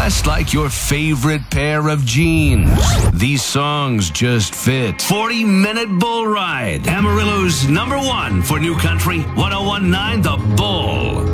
dressed like your favorite pair of jeans. These songs just fit. 40-minute bull ride. Amarillo's #1 for new country, 1019 The Bull.